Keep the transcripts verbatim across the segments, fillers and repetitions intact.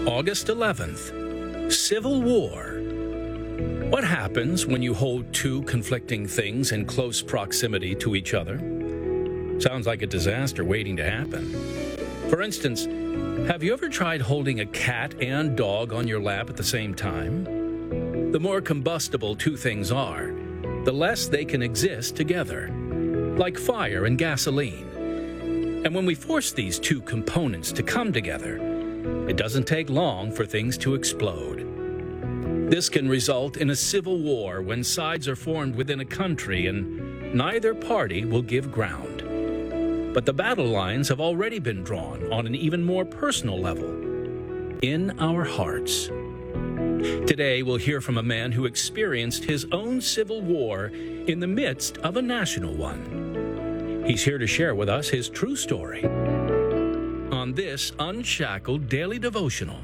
August eleventh, Civil War. What happens when you hold two conflicting things in close proximity to each other? Sounds like a disaster waiting to happen. For instance, have you ever tried holding a cat and dog on your lap at the same time? The more combustible two things are, the less they can exist together, like fire and gasoline. And when we force these two components to come together, it doesn't take long for things to explode. This can result in a civil war when sides are formed within a country and neither party will give ground. But the battle lines have already been drawn on an even more personal level, in our hearts. Today, we'll hear from a man who experienced his own civil war in the midst of a national one. He's here to share with us his true story on this Unshackled Daily Devotional.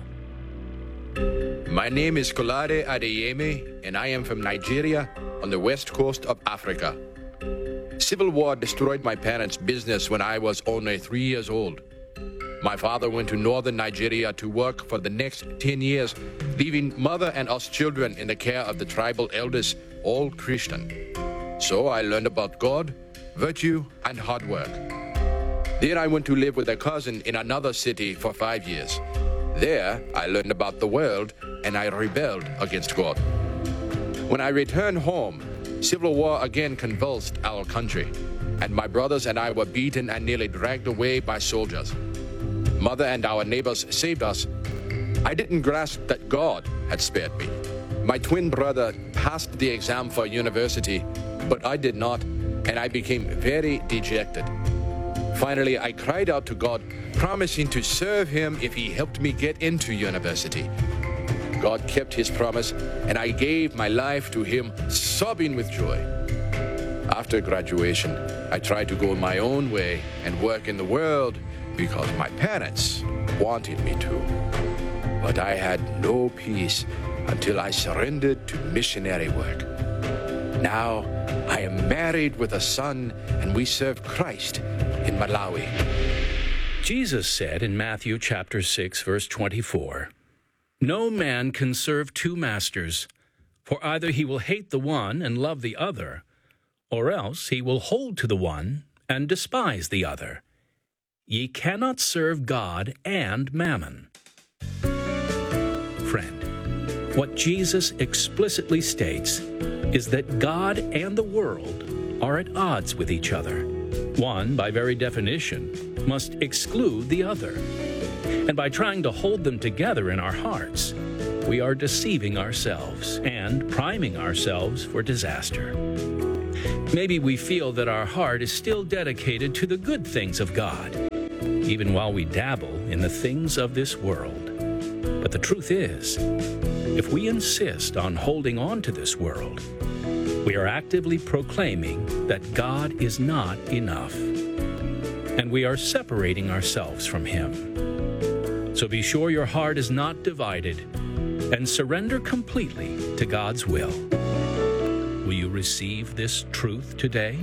My name is Kolade Adeyemi, and I am from Nigeria on the west coast of Africa. Civil war destroyed my parents' business when I was only three years old. My father went to northern Nigeria to work for the next ten years, leaving mother and us children in the care of the tribal elders, all Christian. So I learned about God, virtue, and hard work. Then I went to live with a cousin in another city for five years. There, I learned about the world, and I rebelled against God. When I returned home, civil war again convulsed our country, and my brothers and I were beaten and nearly dragged away by soldiers. Mother and our neighbors saved us. I didn't grasp that God had spared me. My twin brother passed the exam for university, but I did not, and I became very dejected. Finally, I cried out to God, promising to serve him if he helped me get into university. God kept his promise, and I gave my life to him, sobbing with joy. After graduation, I tried to go my own way and work in the world because my parents wanted me to. But I had no peace until I surrendered to missionary work. Now, I am married with a son, and we serve Christ in Malawi. Jesus said in Matthew chapter six, verse twenty-four, "No man can serve two masters, for either he will hate the one and love the other, or else he will hold to the one and despise the other. Ye cannot serve God and mammon." Friend, what Jesus explicitly states is that God and the world are at odds with each other. One, by very definition, must exclude the other. And by trying to hold them together in our hearts, we are deceiving ourselves and priming ourselves for disaster. Maybe we feel that our heart is still dedicated to the good things of God, even while we dabble in the things of this world. But the truth is, if we insist on holding on to this world, we are actively proclaiming that God is not enough, and we are separating ourselves from Him. So be sure your heart is not divided, and surrender completely to God's will. Will you receive this truth today?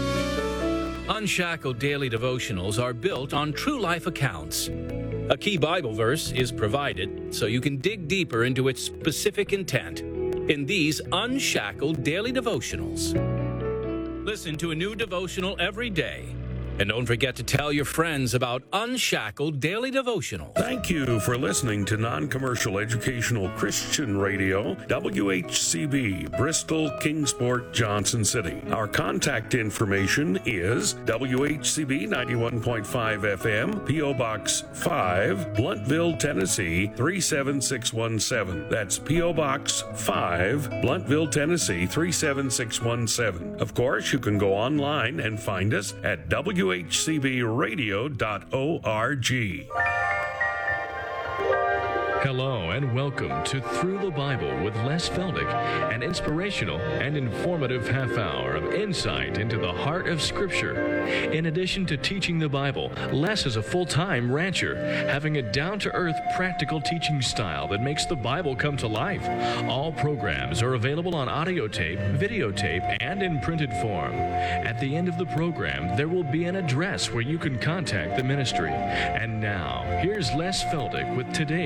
Unshackled Daily Devotionals are built on true life accounts. A key Bible verse is provided so you can dig deeper into its specific intent in these Unshackled Daily Devotionals. Listen to a new devotional every day. And don't forget to tell your friends about Unshackled Daily Devotionals. Thank you for listening to Non-Commercial Educational Christian Radio, W H C B, Bristol, Kingsport, Johnson City. Our contact information is W H C B ninety-one point five F M, P O Box five, Blountville, Tennessee three seven six one seven. That's P O Box five, Blountville, Tennessee three seven six one seven. Of course, you can go online and find us at W H C B radio dot org. Hello and welcome to Through the Bible with Les Feldick, an inspirational and informative half hour of insight into the heart of Scripture. In addition to teaching the Bible, Les is a full-time rancher, having a down-to-earth, practical teaching style that makes the Bible come to life. All programs are available on audio tape, videotape, and in printed form. At the end of the program, there will be an address where you can contact the ministry. And now, here's Les Feldick with today's lesson.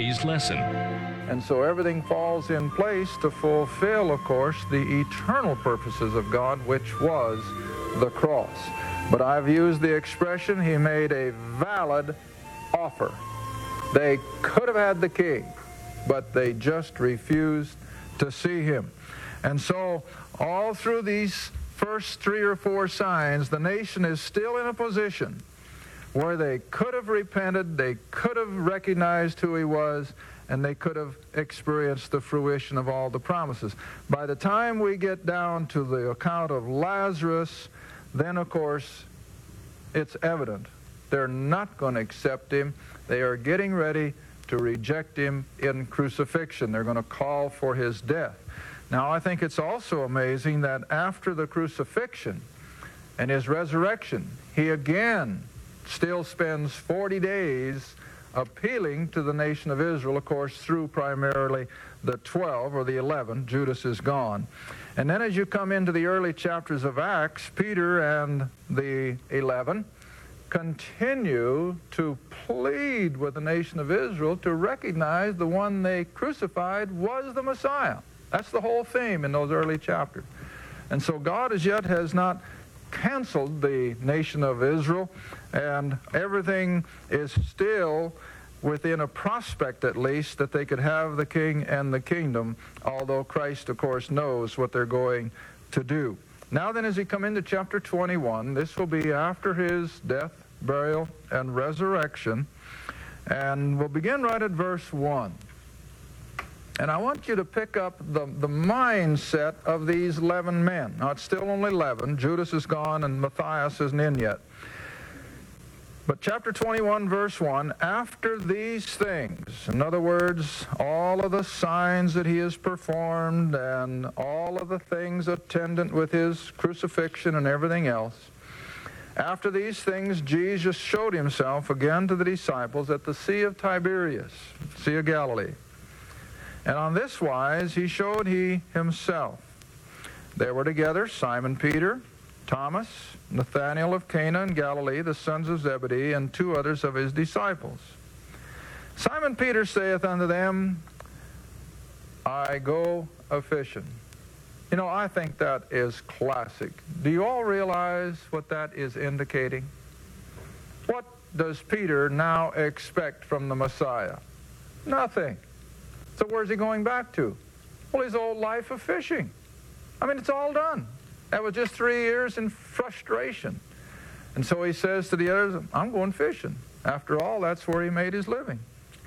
listen. And so everything falls in place to fulfill, of course, the eternal purposes of God, which was the cross. But I've used the expression, he made a valid offer. They could have had the king, but they just refused to see him. And so all through these first three or four signs, the nation is still in a position where they could have repented, they could have recognized who he was, and they could have experienced the fruition of all the promises. By the time we get down to the account of Lazarus, then, of course, it's evident they're not going to accept him. They are getting ready to reject him in crucifixion. They're going to call for his death. Now, I think it's also amazing that after the crucifixion and his resurrection, he again still spends forty days appealing to the nation of Israel, of course, through primarily the twelve or the eleven. Judas is gone. And then as you come into the early chapters of Acts, Peter and the eleven continue to plead with the nation of Israel to recognize the one they crucified was the Messiah. That's the whole theme in those early chapters. And so God as yet has not canceled the nation of Israel, and everything is still within a prospect, at least, that they could have the king and the kingdom, although Christ, of course, knows what they're going to do. Now then, as we come into chapter twenty-one, this will be after his death, burial, and resurrection, and we'll begin right at verse one. And I want you to pick up the, the mindset of these eleven men. Now, it's still only eleven. Judas is gone and Matthias isn't in yet. But chapter twenty-one, verse one, after these things, in other words, all of the signs that he has performed and all of the things attendant with his crucifixion and everything else, after these things, Jesus showed himself again to the disciples at the Sea of Tiberias, Sea of Galilee. And on this wise he showed he himself. There were together Simon Peter, Thomas, Nathanael of Cana in Galilee, the sons of Zebedee, and two others of his disciples. Simon Peter saith unto them, I go a-fishing. You know, I think that is classic. Do you all realize what that is indicating? What does Peter now expect from the Messiah? Nothing. So where's he going back to? Well, his old life of fishing. I mean, it's all done. That was just three years in frustration. And so he says to the others, I'm going fishing. After all, that's where he made his living.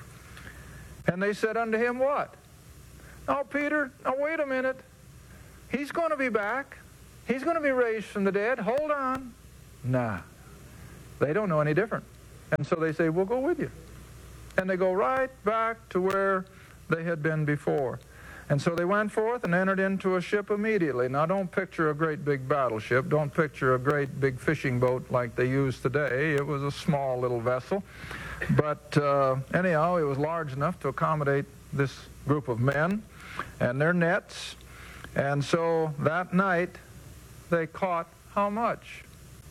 And they said unto him, what? Oh, Peter, now wait a minute. He's going to be back. He's going to be raised from the dead. Hold on. Nah. They don't know any different. And so they say, we'll go with you. And they go right back to where they had been before. And so they went forth and entered into a ship immediately. Now, don't picture a great big battleship. Don't picture a great big fishing boat like they use today. It was a small little vessel. But uh, anyhow, it was large enough to accommodate this group of men and their nets. And so that night, they caught how much?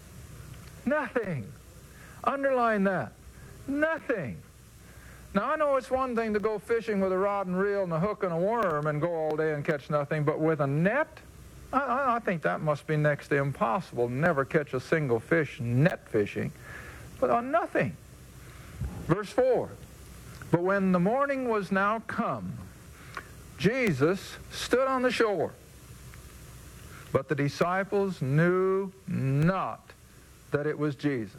Nothing. Underline that. Nothing. Now, I know it's one thing to go fishing with a rod and reel and a hook and a worm and go all day and catch nothing, but with a net, I, I think that must be next to impossible. Never catch a single fish net fishing, but on nothing. Verse four, but when the morning was now come, Jesus stood on the shore, but the disciples knew not that it was Jesus.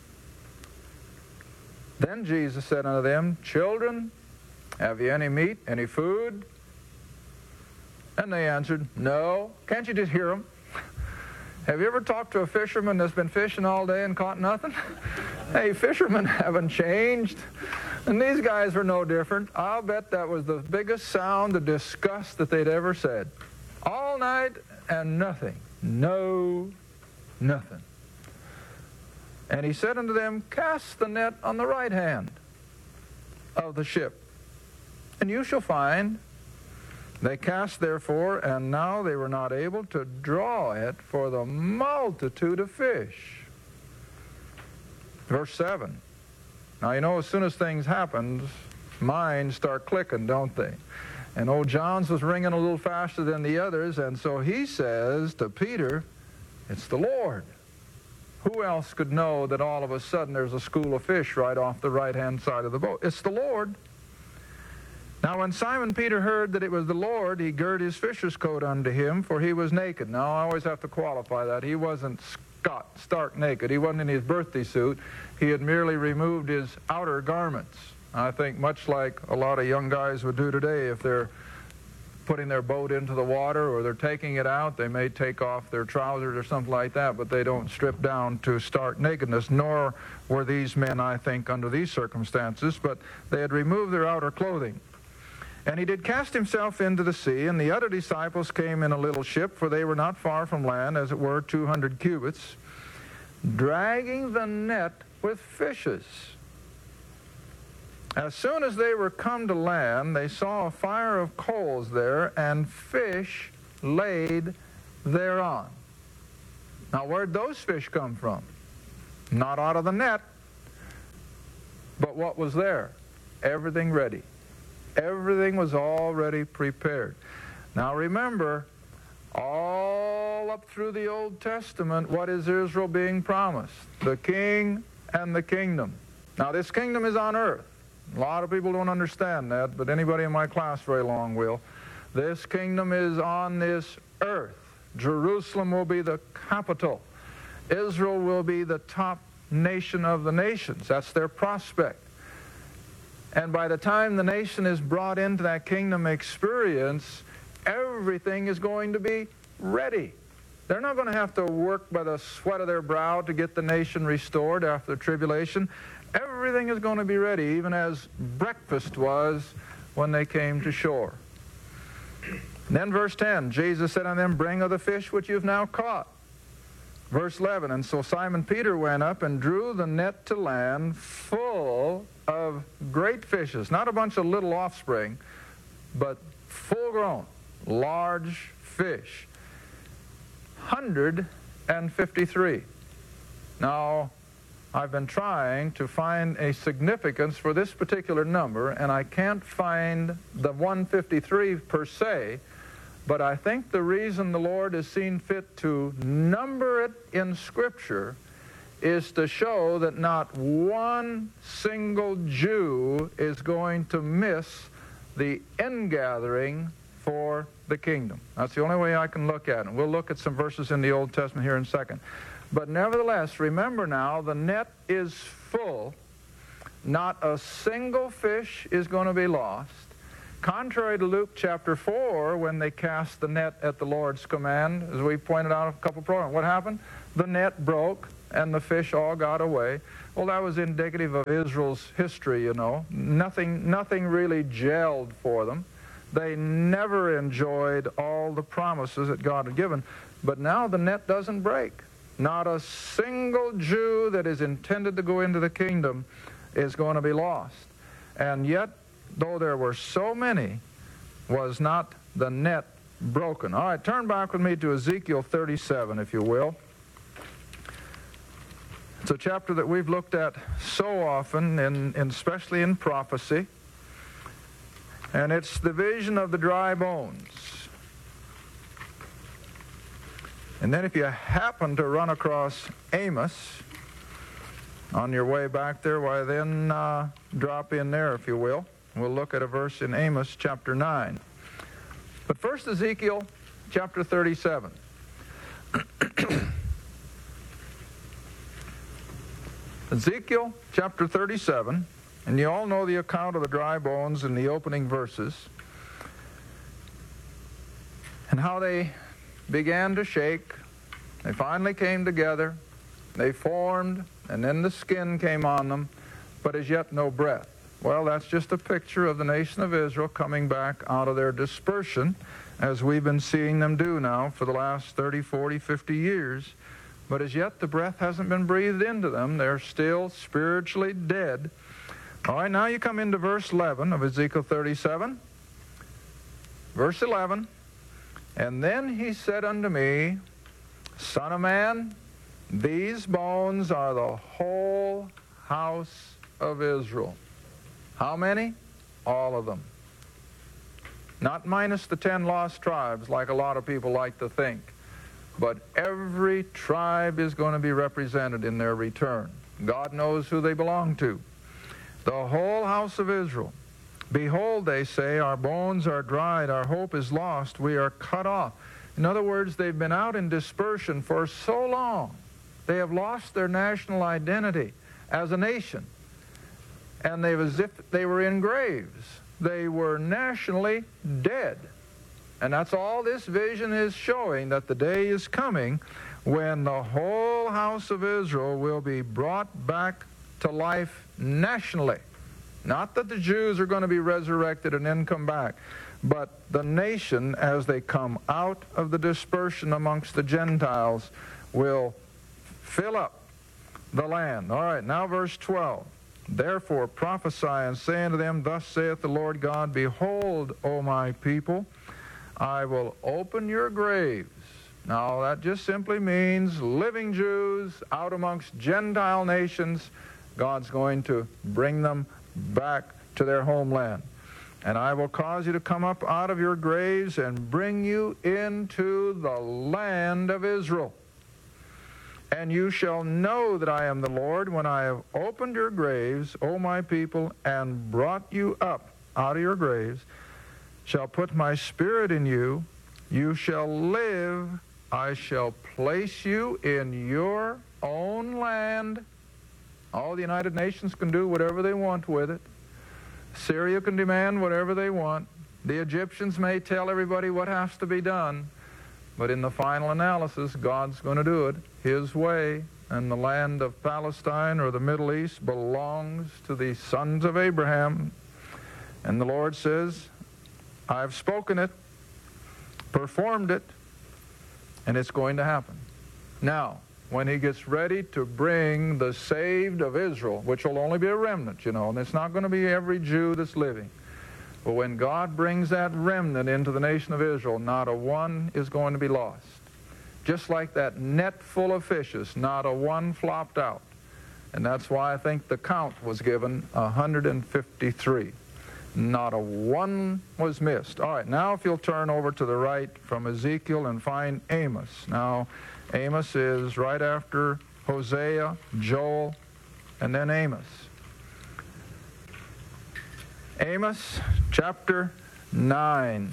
Then Jesus said unto them, children, have you any meat, any food? And they answered, no. Can't you just hear them? Have you ever talked to a fisherman that's been fishing all day and caught nothing? Hey, fishermen haven't changed. And these guys were no different. I'll bet that was the biggest sound of disgust that they'd ever said. All night and nothing. No, nothing. And he said unto them, cast the net on the right hand of the ship, and you shall find. They cast therefore, and now they were not able to draw it for the multitude of fish. Verse seven. Now, you know, as soon as things happened, minds start clicking, don't they? And old John's was ringing a little faster than the others, and so he says to Peter, it's the Lord. Who else could know that all of a sudden there's a school of fish right off the right-hand side of the boat? It's the Lord. Now when Simon Peter heard that it was the Lord, he girt his fisher's coat unto him, for he was naked. Now I always have to qualify that. He wasn't scot, stark naked. He wasn't in his birthday suit. He had merely removed his outer garments. I think much like a lot of young guys would do today, if they're putting their boat into the water or they're taking it out, they may take off their trousers or something like that, but they don't strip down to stark nakedness, nor were these men, I think, under these circumstances, but they had removed their outer clothing. And he did cast himself into the sea, and the other disciples came in a little ship, for they were not far from land, as it were two hundred cubits, dragging the net with fishes. As soon as they were come to land, they saw a fire of coals there, and fish laid thereon. Now, where'd those fish come from? Not out of the net. But what was there? Everything ready. Everything was already prepared. Now, remember, all up through the Old Testament, what is Israel being promised? The king and the kingdom. Now, this kingdom is on earth. A lot of people don't understand that, but anybody in my class very long will. This kingdom is on this earth. Jerusalem will be the capital. Israel will be the top nation of the nations. That's their prospect. And by the time the nation is brought into that kingdom experience, everything is going to be ready. They're not going to have to work by the sweat of their brow to get the nation restored after the tribulation. Everything is going to be ready, even as breakfast was when they came to shore. And then verse ten, Jesus said unto them, bring of the fish which you've now caught. Verse eleven, and so Simon Peter went up and drew the net to land full of great fishes. Not a bunch of little offspring, but full-grown, large fish. one hundred fifty-three. Now, I've been trying to find a significance for this particular number, and I can't find the one hundred fifty-three per se, but I think the reason the Lord has seen fit to number it in Scripture is to show that not one single Jew is going to miss the ingathering for the kingdom. That's the only way I can look at it. We'll look at some verses in the Old Testament here in a second. But nevertheless, remember now, the net is full. Not a single fish is going to be lost. Contrary to Luke chapter four, when they cast the net at the Lord's command, as we pointed out a couple programs, what happened? The net broke and the fish all got away. Well, that was indicative of Israel's history, you know. Nothing, nothing really gelled for them. They never enjoyed all the promises that God had given. But now the net doesn't break. Not a single Jew that is intended to go into the kingdom is going to be lost. And yet, though there were so many, was not the net broken. All right, turn back with me to Ezekiel thirty-seven, if you will. It's a chapter that we've looked at so often, in, in, especially in prophecy. And it's the vision of the dry bones. And then if you happen to run across Amos on your way back there, why then uh, drop in there, if you will. We'll look at a verse in Amos chapter nine. But first, Ezekiel chapter thirty-seven. Ezekiel chapter thirty-seven, and you all know the account of the dry bones in the opening verses, and how they began to shake. They finally came together. They formed, and then the skin came on them, but as yet no breath. Well, that's just a picture of the nation of Israel coming back out of their dispersion, as we've been seeing them do now for the last thirty, forty, fifty years. But as yet the breath hasn't been breathed into them. They're still spiritually dead. All right, now you come into verse eleven of Ezekiel thirty-seven. Verse eleven. And then he said unto me, Son of man, these bones are the whole house of Israel. How many? all of them. Not minus the ten lost tribes like a lot of people like to think, but every tribe is going to be represented in their return. God knows who they belong to. The whole house of Israel. Behold, they say, our bones are dried, our hope is lost, we are cut off. In other words, they've been out in dispersion for so long. They have lost their national identity as a nation. And they, as if they were in graves. They were nationally dead. And that's all this vision is showing, that the day is coming when the whole house of Israel will be brought back to life nationally. Not that the Jews are going to be resurrected and then come back, but the nation, as they come out of the dispersion amongst the Gentiles, will fill up the land. All right, now verse twelve. Therefore prophesy and say unto them, Thus saith the Lord God, Behold, O my people, I will open your graves. Now that just simply means living Jews out amongst Gentile nations. God's going to bring them back to their homeland. And I will cause you to come up out of your graves and bring you into the land of Israel. And you shall know that I am the Lord when I have opened your graves, O my people, and brought you up out of your graves, shall put my spirit in you, you shall live, I shall place you in your own land. All the United Nations can do whatever they want with it. Syria can demand whatever they want. The Egyptians may tell everybody what has to be done. But in the final analysis, God's going to do it His way. And the land of Palestine or the Middle East belongs to the sons of Abraham. And the Lord says, I've spoken it, performed it, and it's going to happen. Now, when He gets ready to bring the saved of Israel, which will only be a remnant, you know, and it's not going to be every Jew that's living. But when God brings that remnant into the nation of Israel, not a one is going to be lost. Just like that net full of fishes, not a one flopped out. And that's why I think the count was given one hundred fifty-three. Not a one was missed. All right, now if you'll turn over to the right from Ezekiel and find Amos. Now, Amos is right after Hosea, Joel, and then Amos. Amos chapter nine.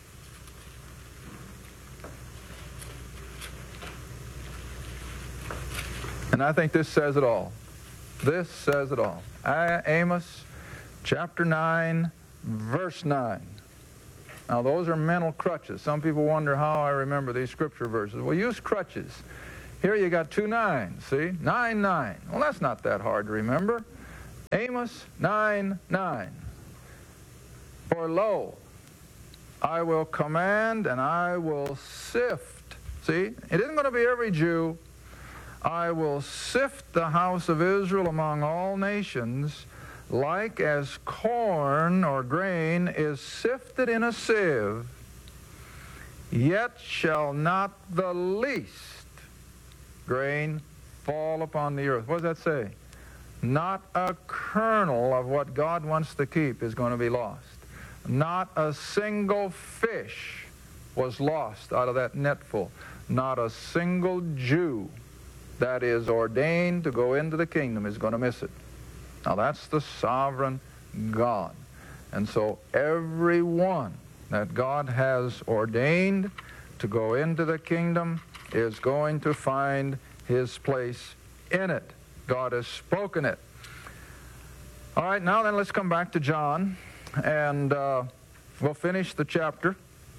And I think this says it all. This says it all. Amos chapter nine, verse nine. Now, those are mental crutches. Some people wonder how I remember these scripture verses. Well, use crutches. Here you got two nines, see? Nine, nine. Well, that's not that hard to remember. Amos nine, nine. For lo, I will command and I will sift. See, it isn't going to be every Jew. I will sift the house of Israel among all nations, like as corn or grain is sifted in a sieve, yet shall not the least grain fall upon the earth. What does that say? Not a kernel of what God wants to keep is going to be lost. Not a single fish was lost out of that netful. Not a single Jew that is ordained to go into the kingdom is going to miss it. Now that's the sovereign God. And so everyone that God has ordained to go into the kingdom is going to find his place in it. God has spoken it. All right, now then let's come back to John, and uh, we'll finish the chapter.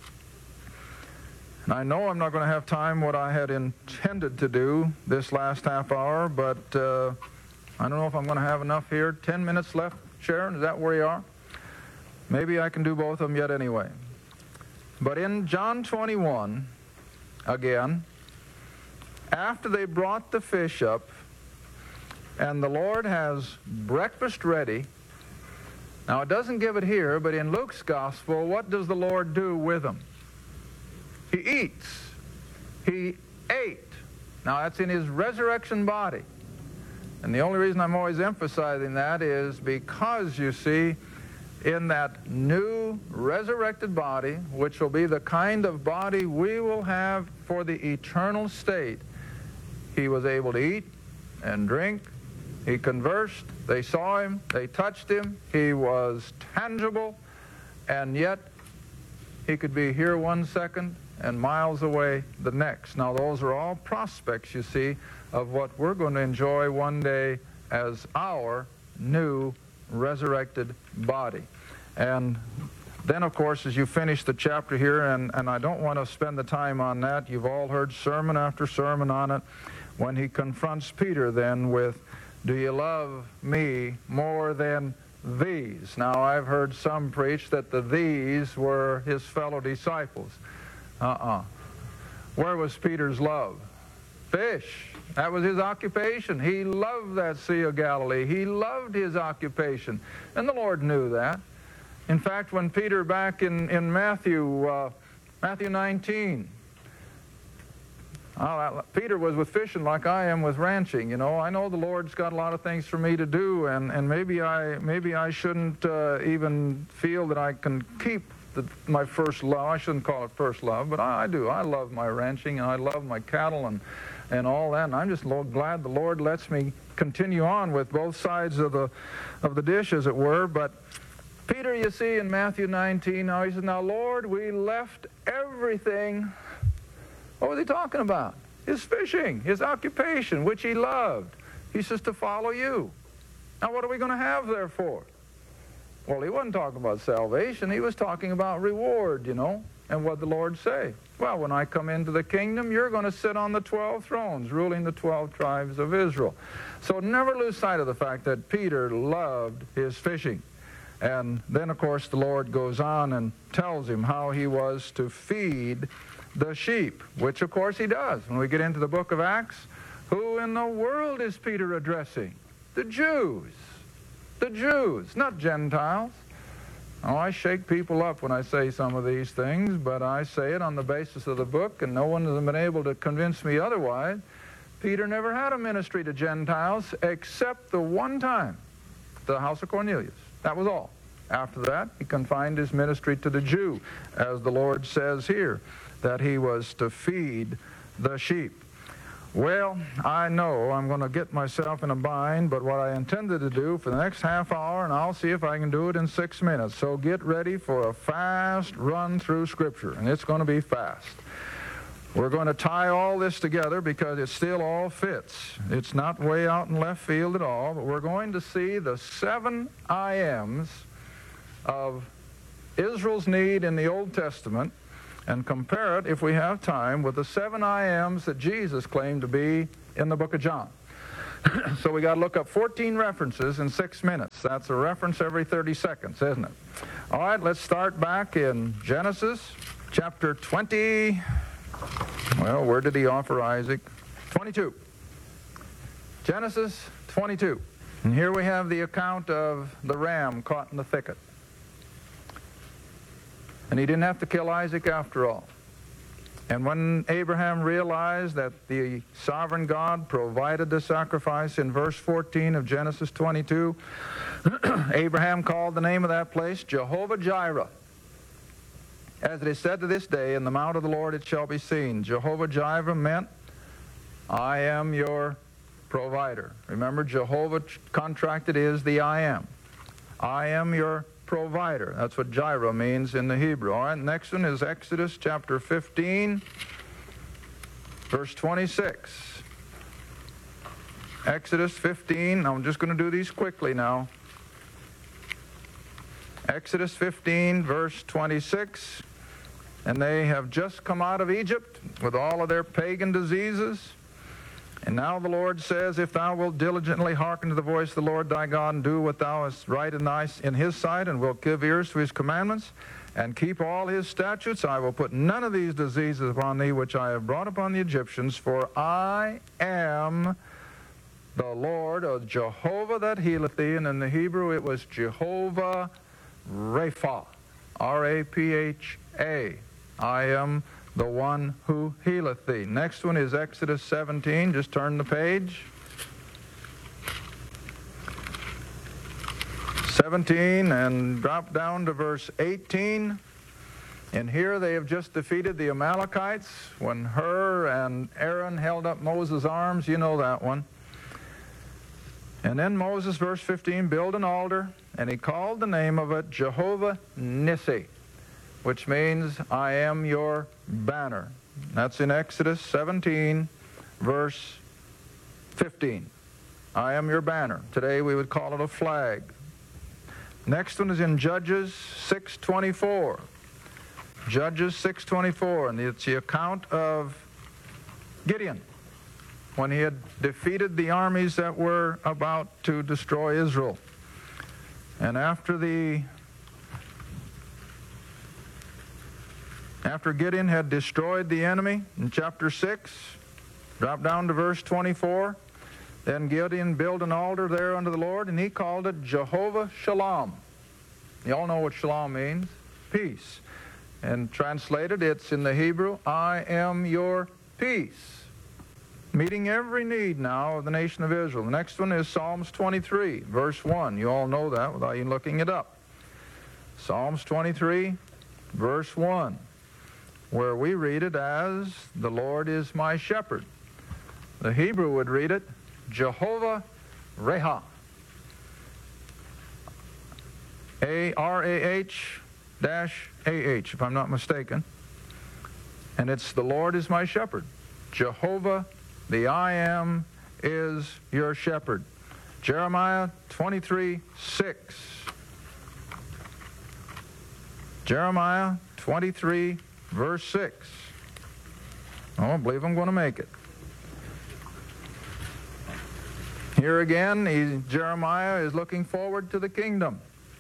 And I know I'm not going to have time what I had intended to do this last half hour, but uh, I don't know if I'm going to have enough here. Ten minutes left, Sharon, is that where you are? Maybe I can do both of them yet anyway. But in John twenty-one, again, after they brought the fish up, and the Lord has breakfast ready. Now, it doesn't give it here, but in Luke's gospel, what does the Lord do with them? He eats. He ate. Now, that's in his resurrection body. And the only reason I'm always emphasizing that is because, you see, in that new resurrected body, which will be the kind of body we will have for the eternal state. He was able to eat and drink. He conversed. They saw him. They touched him. He was tangible. And yet, he could be here one second and miles away the next. Now, those are all prospects, you see, of what we're going to enjoy one day as our new resurrected body. And then, of course, as you finish the chapter here, and, and I don't want to spend the time on that, you've all heard sermon after sermon on it, when he confronts Peter then with, do you love me more than these? Now, I've heard some preach that the these were his fellow disciples. Uh-uh. Where was Peter's love? Fish. That was his occupation. He loved that Sea of Galilee. He loved his occupation. And the Lord knew that. In fact, when Peter back in, in Matthew, uh, Matthew nineteen, uh, Peter was with fishing like I am with ranching. You know, I know the Lord's got a lot of things for me to do, and, and maybe I maybe I shouldn't uh, even feel that I can keep the, my first love. I shouldn't call it first love, but I, I do. I love my ranching, and I love my cattle, and and all that, and I'm just glad the Lord lets me continue on with both sides of the of the dish, as it were. But Peter, you see, in Matthew nineteen, now he says, now, Lord, we left everything. What was he talking about? His fishing, his occupation, which he loved. He says, to follow you. Now, what are we going to have there for? Well, he wasn't talking about salvation. He was talking about reward, you know. And what did the Lord say? Well, when I come into the kingdom, you're going to sit on the twelve thrones, ruling the twelve tribes of Israel. So never lose sight of the fact that Peter loved his fishing. And then, of course, the Lord goes on and tells him how he was to feed the sheep, which, of course, he does. When we get into the book of Acts, who in the world is Peter addressing? The Jews. The Jews, not Gentiles. Oh, I shake people up when I say some of these things, but I say it on the basis of the book, and no one has been able to convince me otherwise. Peter never had a ministry to Gentiles except the one time, the house of Cornelius. That was all. After that, he confined his ministry to the Jew, as the Lord says here, that he was to feed the sheep. Well, I know I'm going to get myself in a bind, but what I intended to do for the next half hour, and I'll see if I can do it in six minutes. So get ready for a fast run through Scripture, and it's going to be fast. We're going to tie all this together because it still all fits. It's not way out in left field at all, but we're going to see the seven I Ams of Israel's need in the Old Testament and compare it, if we have time, with the seven I Ams that Jesus claimed to be in the book of John. So we got to look up fourteen references in six minutes. That's a reference every thirty seconds, isn't it? All right, let's start back in Genesis chapter twenty. Well, where did he offer Isaac? twenty-two. Genesis twenty-two. And here we have the account of the ram caught in the thicket. And he didn't have to kill Isaac after all. And when Abraham realized that the sovereign God provided the sacrifice in verse fourteen of Genesis twenty-two, Abraham called the name of that place Jehovah Jireh. As it is said to this day, in the mount of the Lord it shall be seen. Jehovah Jireh meant, I am your provider. Remember, Jehovah contracted is the I am. I am your provider. That's what Jireh means in the Hebrew. All right, next one is Exodus chapter fifteen, verse twenty-six. Exodus fifteen, I'm just going to do these quickly now. Exodus fifteen, verse twenty-six. And they have just come out of Egypt with all of their pagan diseases. And now the Lord says, if thou wilt diligently hearken to the voice of the Lord thy God, and do what thou hast right in, thy, in his sight, and wilt give ears to his commandments, and keep all his statutes, I will put none of these diseases upon thee which I have brought upon the Egyptians, for I am the Lord, or Jehovah that healeth thee. And in the Hebrew it was Jehovah Rapha, R A P H A. I am the one who healeth thee. Next one is Exodus seventeen. Just turn the page. seventeen, and drop down to verse eighteen. And here they have just defeated the Amalekites when Hur and Aaron held up Moses' arms. You know that one. And then Moses, verse fifteen, built an altar, and he called the name of it Jehovah Nissi, which means I am your banner. That's in Exodus seventeen, verse fifteen. I am your banner. Today we would call it a flag. Next one is in Judges six twenty-four. Judges six twenty-four, and it's the account of Gideon when he had defeated the armies that were about to destroy Israel. And after the after Gideon had destroyed the enemy in chapter six, drop down to verse twenty-four, then Gideon built an altar there unto the Lord, and he called it Jehovah Shalom. You all know what shalom means? Peace. And translated, it's in the Hebrew, I am your peace. Meeting every need now of the nation of Israel. The next one is Psalms twenty-three, verse one. You all know that without even looking it up. Psalms twenty-three, verse one, where we read it as, the Lord is my shepherd. The Hebrew would read it, Jehovah Reha. A R A H dash A H, if I'm not mistaken. And it's the Lord is my shepherd. Jehovah, the I am, is your shepherd. Jeremiah twenty-three, six. Jeremiah twenty-three, verse six. Oh, I believe I'm going to make it. Here again, he, Jeremiah is looking forward to the kingdom.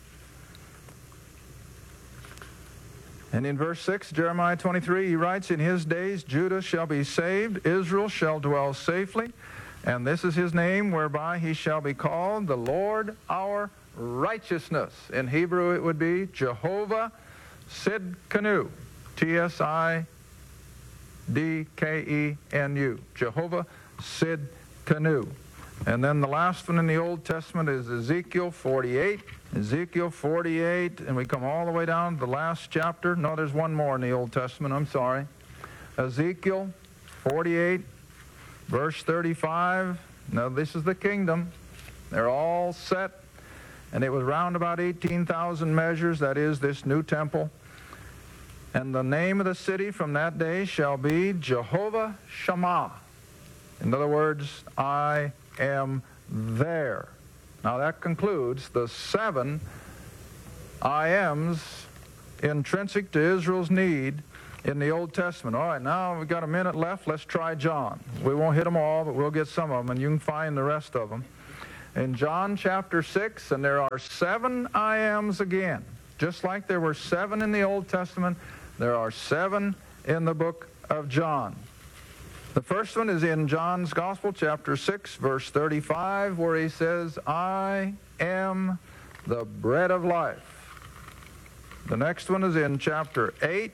And in verse six, Jeremiah twenty-three, he writes, in his days Judah shall be saved, Israel shall dwell safely, and this is his name whereby he shall be called the Lord our righteousness. In Hebrew it would be Jehovah Sidkenu, T S I D K E N U, Jehovah Sidkenu. And then the last one in the Old Testament is Ezekiel forty-eight. Ezekiel forty-eight, and we come all the way down to the last chapter. No, there's one more in the Old Testament, I'm sorry. Ezekiel forty-eight, verse thirty-five. Now, this is the kingdom. They're all set, and it was round about eighteen thousand measures, that is, this new temple. And the name of the city from that day shall be Jehovah Shammah. In other words, I am there. Now that concludes the seven I ams intrinsic to Israel's need in the Old Testament. All right, now we've got a minute left. Let's try John. We won't hit them all, but we'll get some of them, and you can find the rest of them. In John chapter six, and there are seven I ams again. Just like there were seven in the Old Testament, there are seven in the book of John. The first one is in John's Gospel, chapter six, verse thirty-five, where he says, I am the bread of life. The next one is in chapter eight,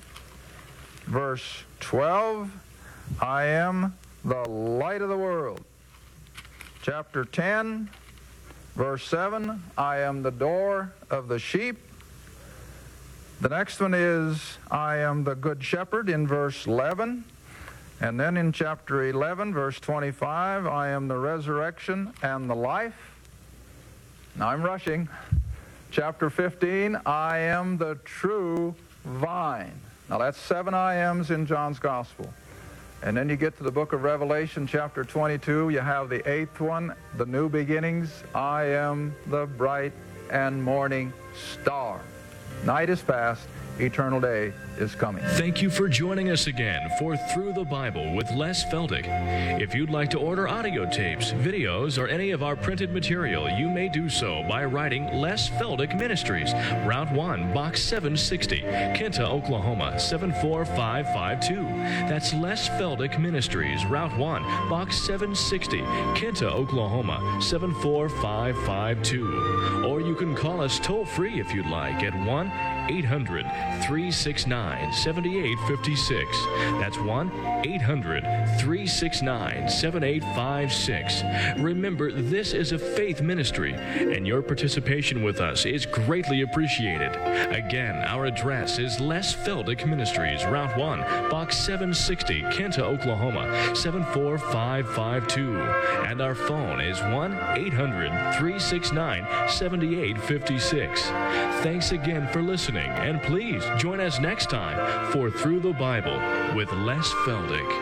verse twelve, I am the light of the world. Chapter ten, verse seven, I am the door of the sheep. The next one is, I am the good shepherd, in verse eleven. And then in chapter eleven, verse twenty-five, I am the resurrection and the life. Now I'm rushing. Chapter fifteen, I am the true vine. Now that's seven I ams in John's Gospel. And then you get to the book of Revelation, chapter twenty-two, you have the eighth one, the new beginnings. I am the bright and morning star. Night is past, eternal day is coming. Thank you for joining us again for Through the Bible with Les Feldick. If you'd like to order audio tapes, videos, or any of our printed material, you may do so by writing Les Feldick Ministries, Route one, Box seven sixty, Kinta, Oklahoma, seven four five five two. That's Les Feldick Ministries, Route one, Box seven sixty, Kinta, Oklahoma, seven four five five two. Or you can call us toll-free if you'd like at one eight hundred three six nine, seven eight five six. That's one eight hundred, three six nine, seven eight five six. Remember, this is a faith ministry, and your participation with us is greatly appreciated. Again, our address is Les Feldick Ministries, Route one, Box seven sixty, Kenta, Oklahoma, seven four five five two. And our phone is one eight hundred, three six nine, seven eight five six. Thanks again for listening, and please join us next time for Through the Bible with Les Feldick.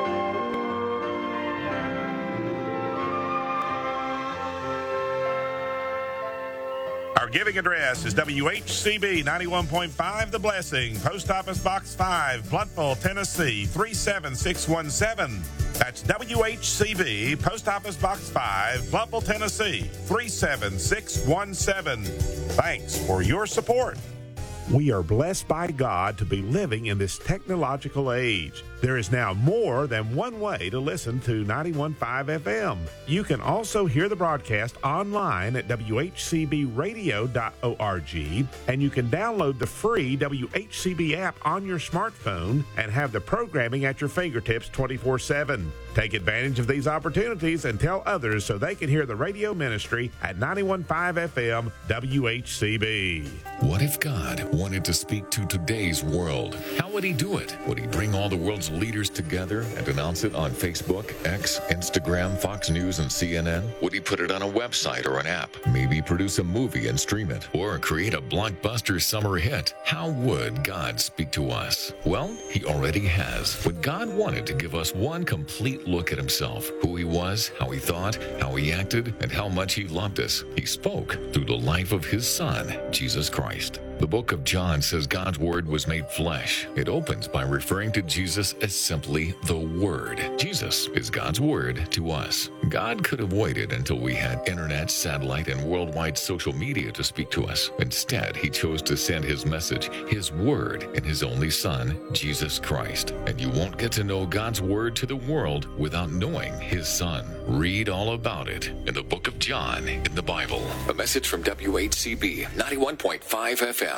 Our giving address is W H C B ninety-one point five The Blessing, Post Office Box five, Blountville, Tennessee three seven six one seven. That's W H C B, Post Office Box five, Blountville, Tennessee three seven six one seven. Thanks for your support. We are blessed by God to be living in this technological age. There is now more than one way to listen to ninety-one point five F M. You can also hear the broadcast online at W H C B radio dot org, and you can download the free W H C B app on your smartphone and have the programming at your fingertips twenty-four seven. Take advantage of these opportunities and tell others so they can hear the radio ministry at ninety-one point five F M W H C B. What if God wanted to speak to today's world? How would he do it? Would he bring all the world's leaders together and announce it on Facebook, X, Instagram, Fox News, and C N N? Would he put it on a website or an app? Maybe produce a movie and stream it? Or create a blockbuster summer hit? How would God speak to us? Well, he already has. But God wanted to give us one complete look at himself, who he was, how he thought, how he acted, and how much he loved us. He spoke through the life of his Son, Jesus Christ. The book of John says God's Word was made flesh. It opens by referring to Jesus as simply the Word. Jesus is God's Word to us. God could have waited until we had internet, satellite, and worldwide social media to speak to us. Instead, he chose to send his message, his Word, in his only Son, Jesus Christ. And you won't get to know God's Word to the world without knowing his Son. Read all about it in the book of John in the Bible. A message from W H C B ninety-one point five F M.